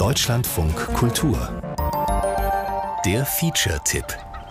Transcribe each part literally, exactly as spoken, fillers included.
Deutschlandfunk Kultur. Der Feature-Tipp.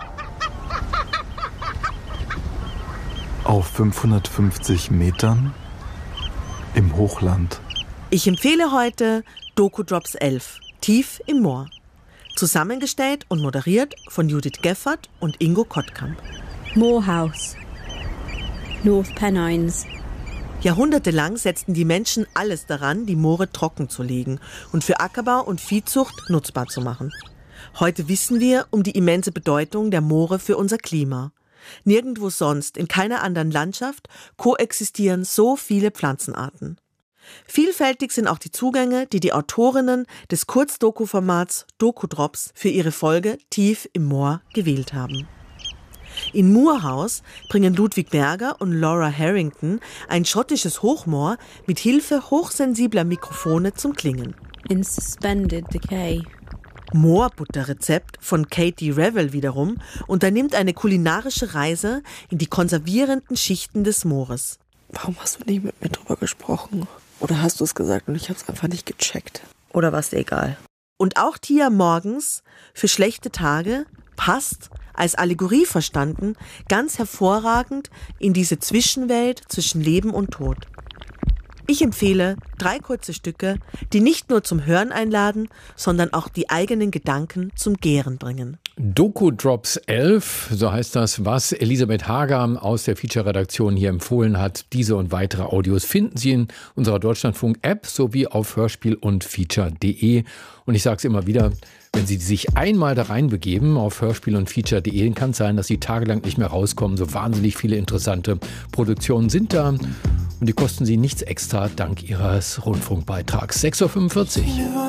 Auf fünfhundertfünfzig Metern im Hochland. Ich empfehle heute Doku Drops elf, Tief im Moor. Zusammengestellt und moderiert von Judith Geffert und Ingo Kottkamp. Moorhouse, North Pennines. Jahrhundertelang setzten die Menschen alles daran, die Moore trocken zu legen und für Ackerbau und Viehzucht nutzbar zu machen. Heute wissen wir um die immense Bedeutung der Moore für unser Klima. Nirgendwo sonst, in keiner anderen Landschaft, koexistieren so viele Pflanzenarten. Vielfältig sind auch die Zugänge, die die Autorinnen des Kurzdoku-Formats Doku Drops für ihre Folge Tief im Moor gewählt haben. In Moorhouse bringen Ludwig Berger und Laura Harrington ein schottisches Hochmoor mit Hilfe hochsensibler Mikrofone zum Klingen. In suspended decay. Moorbutterrezept von Katie Revel wiederum unternimmt eine kulinarische Reise in die konservierenden Schichten des Moores. Warum hast du nicht mit mir drüber gesprochen? Oder hast du es gesagt und ich habe es einfach nicht gecheckt? Oder war es dir egal? Und auch Tia Morgens für schlechte Tage passt, als Allegorie verstanden, ganz hervorragend in diese Zwischenwelt zwischen Leben und Tod. Ich empfehle drei kurze Stücke, die nicht nur zum Hören einladen, sondern auch die eigenen Gedanken zum Gären bringen. Doku Drops elf, so heißt das, was Elisabeth Hager aus der Feature-Redaktion hier empfohlen hat. Diese und weitere Audios finden Sie in unserer Deutschlandfunk-App sowie auf hörspiel und feature punkt de. Und ich sage es immer wieder, wenn Sie sich einmal da reinbegeben auf hörspiel und feature punkt de, kann es sein, dass Sie tagelang nicht mehr rauskommen. So wahnsinnig viele interessante Produktionen sind da und die kosten Sie nichts extra dank Ihres Rundfunkbeitrags. sechs Uhr fünfundvierzig.